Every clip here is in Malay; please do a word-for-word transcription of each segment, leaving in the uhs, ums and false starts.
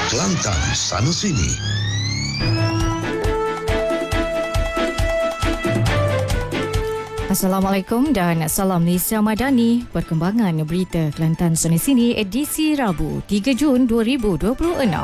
Kelantan sana sini. Assalamualaikum dan salam Nisa Madani. Perkembangan berita Kelantan sana sini edisi Rabu tiga Jun dua ribu dua puluh enam.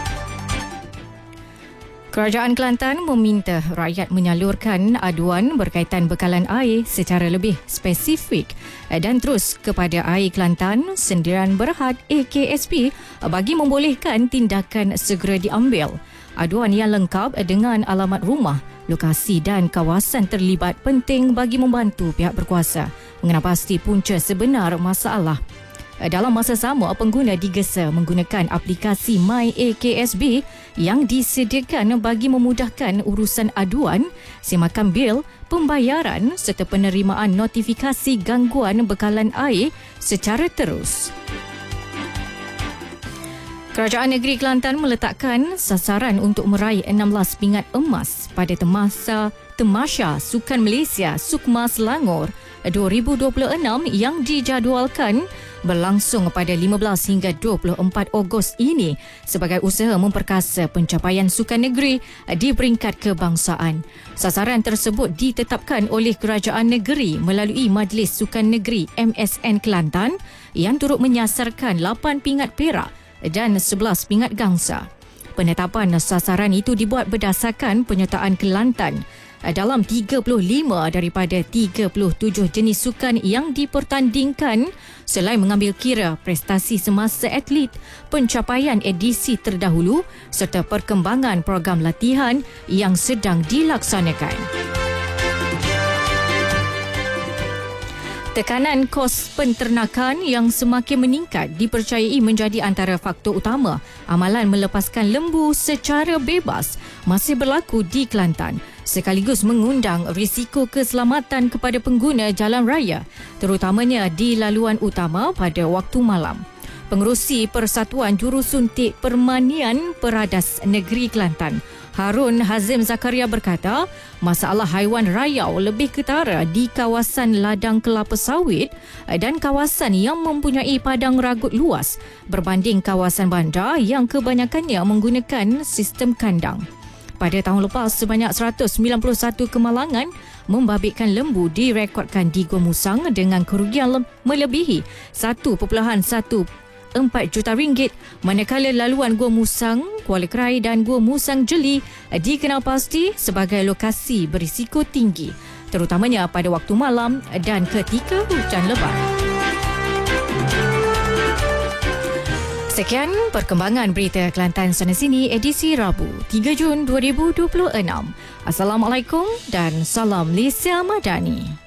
Kerajaan Kelantan meminta rakyat menyalurkan aduan berkaitan bekalan air secara lebih spesifik dan terus kepada Air Kelantan Sendirian Berhad A K S P bagi membolehkan tindakan segera diambil. Aduan yang lengkap dengan alamat rumah, lokasi dan kawasan terlibat penting bagi membantu pihak berkuasa mengenal pasti punca sebenar masalah. Dalam masa sama, pengguna digesa menggunakan aplikasi My A K S B yang disediakan bagi memudahkan urusan aduan, semakan bil, pembayaran serta penerimaan notifikasi gangguan bekalan air secara terus. Kerajaan Negeri Kelantan meletakkan sasaran untuk meraih enam belas pingat emas pada Temasa Temasya Sukan Malaysia Sukma Selangor dua ribu dua puluh enam yang dijadualkan berlangsung pada lima belas hingga dua puluh empat Ogos ini sebagai usaha memperkasa pencapaian sukan negeri di peringkat kebangsaan. Sasaran tersebut ditetapkan oleh Kerajaan Negeri melalui Majlis Sukan Negeri M S N Kelantan yang turut menyasarkan lapan pingat perak dan sebelas pingat gangsa. Penetapan sasaran itu dibuat berdasarkan penyertaan Kelantan dalam tiga puluh lima daripada tiga puluh tujuh jenis sukan yang dipertandingkan selain mengambil kira prestasi semasa atlet, pencapaian edisi terdahulu serta perkembangan program latihan yang sedang dilaksanakan. Tekanan kos penternakan yang semakin meningkat dipercayai menjadi antara faktor utama amalan melepaskan lembu secara bebas masih berlaku di Kelantan, sekaligus mengundang risiko keselamatan kepada pengguna jalan raya, terutamanya di laluan utama pada waktu malam. Pengerusi Persatuan Jurusuntik Permanian Peradas Negeri Kelantan, Harun Hazim Zakaria berkata, masalah haiwan rayau lebih ketara di kawasan ladang kelapa sawit dan kawasan yang mempunyai padang ragut luas berbanding kawasan bandar yang kebanyakannya menggunakan sistem kandang. Pada tahun lepas, sebanyak seratus sembilan puluh satu kemalangan membabitkan lembu direkodkan di Gua Musang dengan kerugian melebihi satu perpuluhan satu empat juta ringgit, manakala laluan Gua Musang, Kuala Kerai dan Gua Musang Jeli dikenal pasti sebagai lokasi berisiko tinggi, terutamanya pada waktu malam dan ketika hujan lebat. Sekian perkembangan berita Kelantan sana sini edisi Rabu tiga Jun dua ribu dua puluh enam. Assalamualaikum dan salam Nisa Madani.